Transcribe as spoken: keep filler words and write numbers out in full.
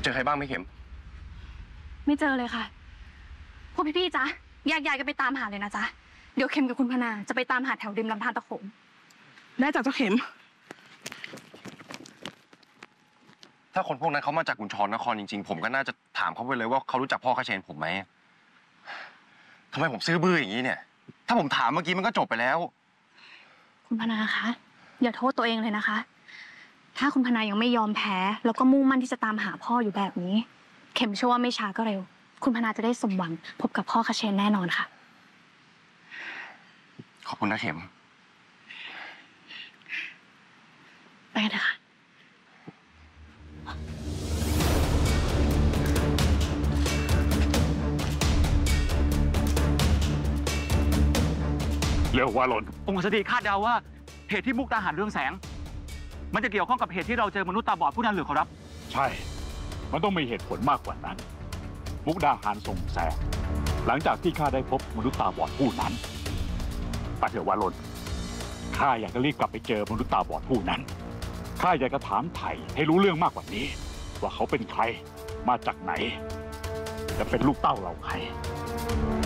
จอใครบ้างไม่เข็มไม่เจอเลยค่ะพวกพี่ๆจ๊ะแยกย้ายกันไปตามหาเลยนะจ๊ะเดี๋ยวเข็มกับคุณพนาจะไปตามหาแถวริมลำธารตะโขงได้จากเจ้าเข็มถ้าคนพวกนั้นเขามาจากกุญชรนครจริงๆผมก็น่าจะถามเขาไปเลยว่าเขารู้จักพ่อข้าเชนผมไหมทำไมผมซื้อบื้ออย่างนี้เนี่ยถ้าผมถามเมื่อกี้มันก็จบไปแล้วคุณพนาคะอย่าโทษตัวเองเลยนะคะถ้าคุณพนายังไม่ยอมแพ้แล้วก็มุ่งมั่นที่จะตามหาพ่ออยู่แบบนี้เข็มเชื่อว่าไม่ช้าก็เร็วคุณพนาจะได้สมหวังพบกับพ่อคาเชนแน่นอนค่ะขอบคุณนะเข็มไปกันเถอะค่ะเร็ววาลนองค์สถิคาดเดาว่าเหตุที่มุกดาหารเรื่องแสงมันจะเกี่ยวข้องกับเหตุที่เราเจอมนุษย์ตาบอดผู้นั้นหรือขอรับใช่มันต้องมีเหตุผลมากกว่านั้นมุกดาหารส่งแสงหลังจากที่ข้าได้พบมนุษย์ตาบอดผู้นั้นไปเถอะวาลนข้าอยากจะรีบกลับไปเจอมนุษย์ตาบอดผู้นั้นข้าอยากจะถามไถ่ให้รู้เรื่องมากกว่านี้ว่าเขาเป็นใครมาจากไหนจะเป็นลูกเต้าเราใคร